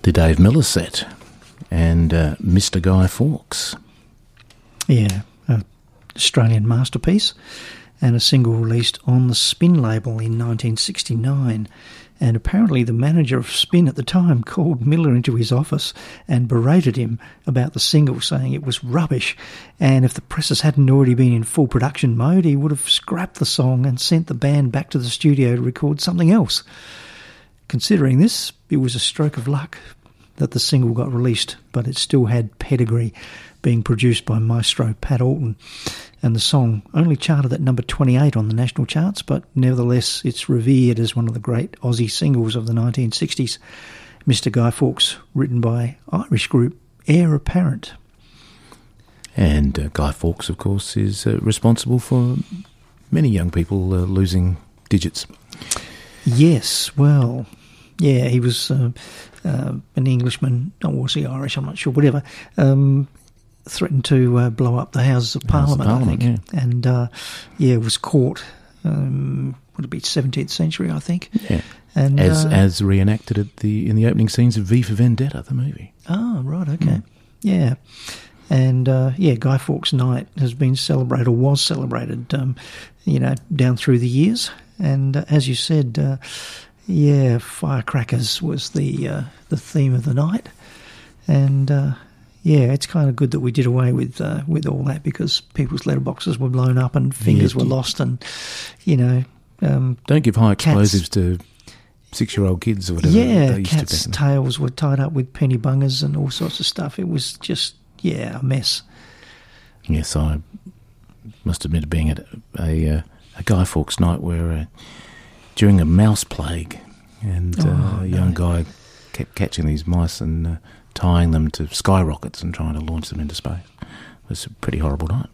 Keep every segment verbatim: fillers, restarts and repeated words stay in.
the Dave Miller set and uh, Mister Guy Fawkes. Yeah, an Australian masterpiece, and a single released on the Spin label in nineteen sixty-nine. And apparently the manager of Spin at the time called Miller into his office and berated him about the single, saying it was rubbish, and if the presses hadn't already been in full production mode, he would have scrapped the song and sent the band back to the studio to record something else. Considering this, it was a stroke of luck that the single got released, but it still had pedigree, being produced by maestro Pat Alton. And the song only charted at number twenty-eight on the national charts, but nevertheless it's revered as one of the great Aussie singles of the nineteen sixties. Mister Guy Fawkes, written by Irish group Heir Apparent. And uh, Guy Fawkes, of course, is uh, responsible for many young people uh, losing digits. Yes, well, yeah, he was uh, uh, an Englishman, or was he Irish, I'm not sure, whatever. Um, threatened to uh, blow up the Houses of Parliament, House of Parliament, I think. Yeah. And, uh, yeah, was caught, um, would it be seventeenth century, I think. Yeah. And, as uh, as reenacted at the in the opening scenes of V for Vendetta, the movie. Oh, right, okay. Mm. Yeah. And, uh, yeah, Guy Fawkes Night has been celebrated, or was celebrated, um, you know, down through the years. And uh, as you said, uh, yeah, firecrackers was the uh, the theme of the night. And, uh, yeah, it's kind of good that we did away with uh, with all that, because people's letterboxes were blown up and fingers yeah, were lost, and, you know... Um, don't give high explosives to six-year-old kids or whatever. Yeah, they used cats' to tails were tied up with penny bungers and all sorts of stuff. It was just, yeah, a mess. Yes, I must admit being at a, a, a Guy Fawkes night where uh, during a mouse plague, and oh, uh, a young no. guy kept catching these mice and uh, tying them to skyrockets and trying to launch them into space. It was a pretty horrible night.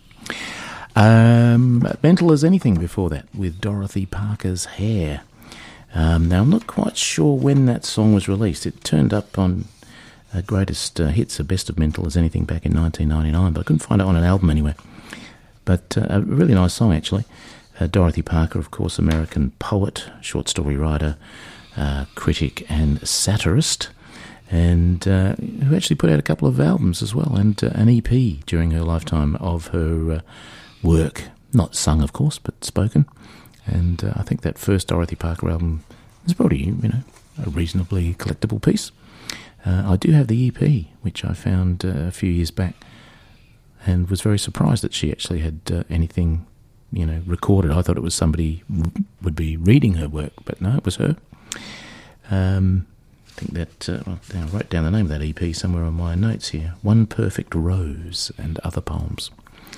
Um, Mental as Anything before that, with Dorothy Parker's Hair. Um, now, I'm not quite sure when that song was released. It turned up on uh, Greatest uh, Hits, a Best of Mental as Anything back in nineteen ninety-nine, but I couldn't find it on an album anywhere. But uh, a really nice song, actually. Uh, Dorothy Parker, of course, American poet, short story writer, uh, critic and satirist, and uh, who actually put out a couple of albums as well, and uh, an E P during her lifetime of her uh, work, not sung, of course, but spoken. And uh, I think that first Dorothy Parker album is probably, you know, a reasonably collectible piece. Uh, I do have the E P, which I found uh, a few years back, and was very surprised that she actually had uh, anything, you know, recorded. I thought it was somebody r- would be reading her work, but no, it was her. Um, I think that, uh, well, I wrote down the name of that E P somewhere on my notes here. One Perfect Rose and Other Poems.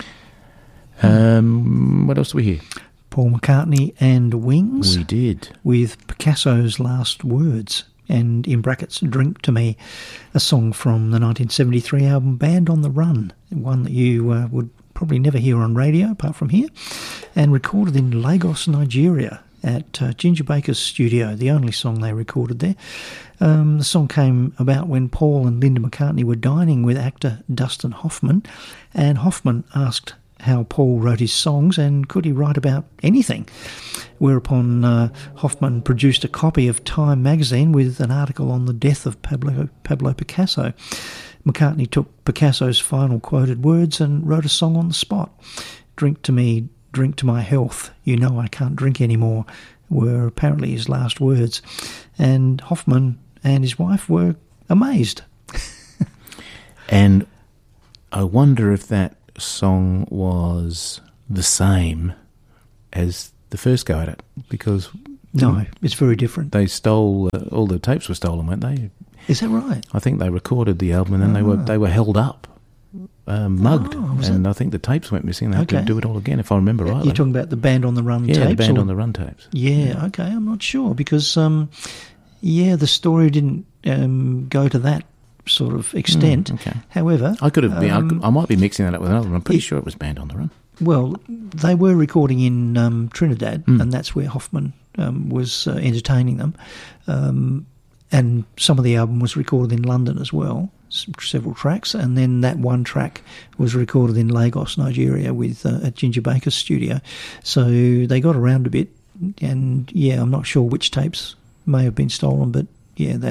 Um, what else do we hear? Paul McCartney and Wings. We did. With Picasso's Last Words, and in brackets, Drink to Me, a song from the nineteen seventy-three album Band on the Run, one that you uh, would probably never hear on radio apart from here, and recorded in Lagos, Nigeria, at uh, Ginger Baker's studio, the only song they recorded there. Um, the song came about when Paul and Linda McCartney were dining with actor Dustin Hoffman, and Hoffman asked how Paul wrote his songs and could he write about anything, whereupon uh, Hoffman produced a copy of Time magazine with an article on the death of Pablo, Pablo Picasso. McCartney took Picasso's final quoted words and wrote a song on the spot. Drink to me, drink to my health, you know I can't drink anymore, were apparently his last words. And Hoffman and his wife were amazed. And I wonder if that song was the same as the first go at it, because no, it's very different. They stole uh, all the tapes were stolen, weren't they? Is that right? I think they recorded the album and then oh. they were they were held up, uh, mugged, oh, and it? I think the tapes went missing. They had okay. to do it all again, if I remember rightly. You're talking about the Band on the Run yeah, tapes? Yeah, the Band or? on the Run tapes. Yeah, yeah, okay, I'm not sure, because um, yeah, the story didn't um, go to that sort of extent. Mm, okay. However, I could have been, um, I, could, I might be mixing that up with another one. I'm pretty it, sure it was Band on the Run. Well, they were recording in um, Trinidad, mm. and that's where Hoffman um, was uh, entertaining them. Um, and some of the album was recorded in London as well, several tracks, and then that one track was recorded in Lagos, Nigeria, with uh, at Ginger Baker's studio. So they got around a bit, and yeah, I'm not sure which tapes may have been stolen, but yeah, that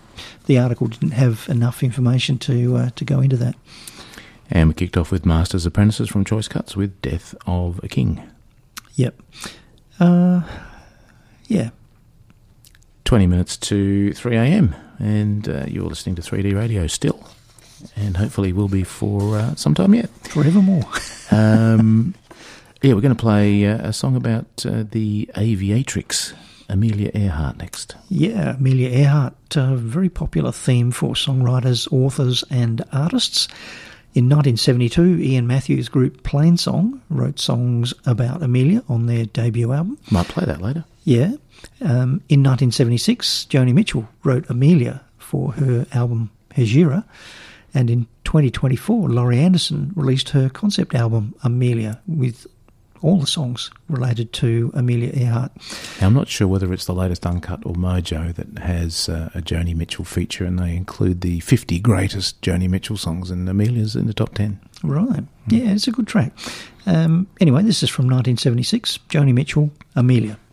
the article didn't have enough information to uh, to go into that. And we kicked off with Masters Apprentices from Choice Cuts with Death of a King. Yep. Uh, yeah. twenty minutes to three a.m. and uh, you're listening to three D Radio still, and hopefully will be for uh, some time yet. Forevermore. um, yeah, we're going to play uh, a song about uh, the aviatrix, Amelia Earhart, next. Yeah, Amelia Earhart, a very popular theme for songwriters, authors and artists. In nineteen seventy-two, Ian Matthews' group Plainsong wrote songs about Amelia on their debut album. Might play that later. Yeah. Um, in nineteen seventy-six, Joni Mitchell wrote Amelia for her album Hejira. And in twenty twenty-four, Laurie Anderson released her concept album Amelia with all the songs related to Amelia Earhart. Now, I'm not sure whether it's the latest Uncut or Mojo that has uh, a Joni Mitchell feature, and they include the fifty greatest Joni Mitchell songs, and Amelia's in the top ten. Right. Yeah, it's a good track. Um, anyway, this is from nineteen seventy-six, Joni Mitchell, Amelia.